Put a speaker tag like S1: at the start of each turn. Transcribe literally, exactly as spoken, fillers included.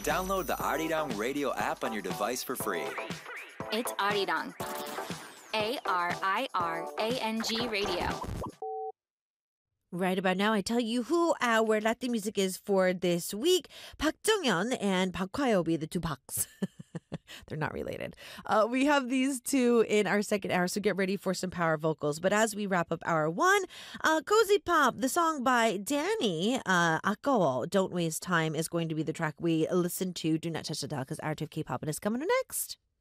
S1: Download the Arirang Radio app on your device for free.
S2: It's Arirang. A R I R A N G Radio.
S3: Right about now, I tell you who our Latin music is for this week. Park Jung-yeon and Park Hwa-yeobi, the two Parks. They're not related. Uh, we have these two in our second hour, so get ready for some power vocals. But as we wrap up hour one, uh, Cozy Pop, the song by Danny, uh, 아까워, Don't Waste Time, is going to be the track we listen to. Do not touch the dial because our K-pop is coming next.